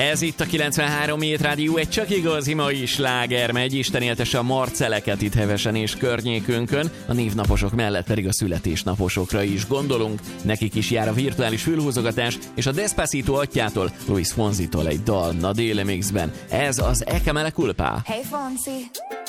Ez itt a 93 Hét Rádió, egy csak igazi mai sláger megy. Isten éltesse a marceleket itt Hevesen és környékünkön. A névnaposok mellett pedig a születésnaposokra is gondolunk. Nekik is jár a virtuális fülhúzogatás, és a Despacito atyától, Luis Fonsi-tól egy dal, na Déle Mixben. Ez az E che me la culpa. Hey Fonsi,